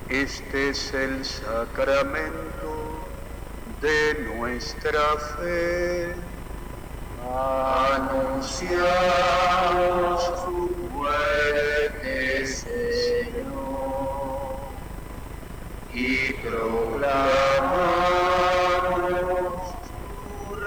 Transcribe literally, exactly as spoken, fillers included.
Este es el sacramento de nuestra fe. Anunciamos tu muerte, Señor, y proclamamos